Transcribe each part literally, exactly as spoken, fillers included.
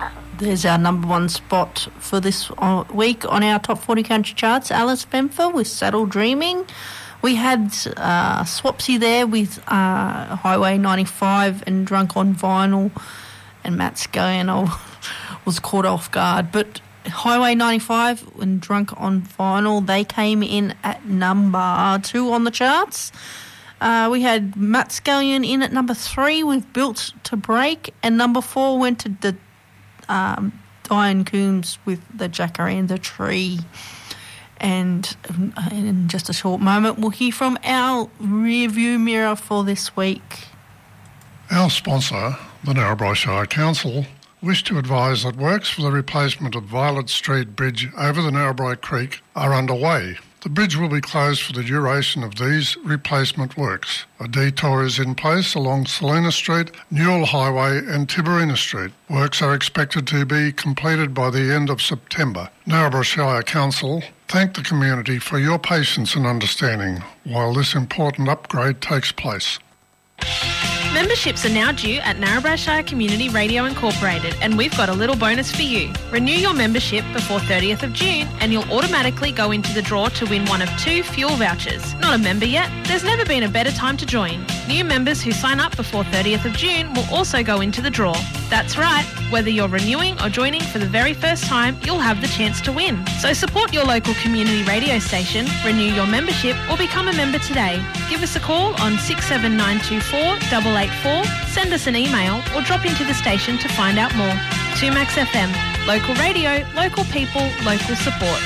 There's our number one spot for this uh, week on our Top forty Country Charts, Alice Benfer with Saddle Dreaming. We had uh, Swapsy there with uh, Highway ninety-five and Drunk on Vinyl, and Matt Scullion was caught off guard. But Highway ninety-five and Drunk on Vinyl, they came in at number two on the charts. Uh, we had Matt Scullion in at number three with Built to Break, and number four went to the um, Diane Coombs with the Jacaranda Tree. And in just a short moment, we'll hear from our rearview mirror for this week. Our sponsor, the Narrabri Shire Council, wish to advise that works for the replacement of Violet Street Bridge over the Narrabri Creek are underway. The bridge will be closed for the duration of these replacement works. A detour is in place along Salina Street, Newell Highway and Tiberina Street. Works are expected to be completed by the end of September. Narrabri Shire Council thank the community for your patience and understanding while this important upgrade takes place. Memberships are now due at Narrabri Shire Community Radio Incorporated, and we've got a little bonus for you. Renew your membership before thirtieth of June and you'll automatically go into the draw to win one of two fuel vouchers. Not a member yet? There's never been a better time to join. New members who sign up before thirtieth of June will also go into the draw. That's right, whether you're renewing or joining for the very first time, you'll have the chance to win. So support your local community radio station, renew your membership or become a member today. Give us a call on six seven nine two four eight eight four, send us an email or drop into the station to find out more. two Max F M, local radio, local people, local support.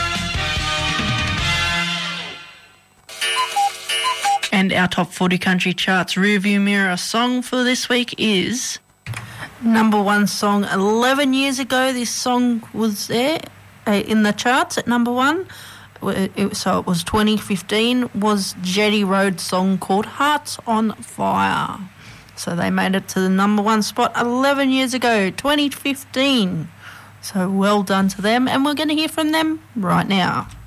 And our Top forty Country Charts rearview mirror song for this week is number one song eleven years ago. This song was there uh, in the charts at number one. It, it, so it was twenty fifteen, was Jetty Road's song called Hearts on Fire. So they made it to the number one spot eleven years ago, twenty fifteen. So well done to them, and we're going to hear from them right now.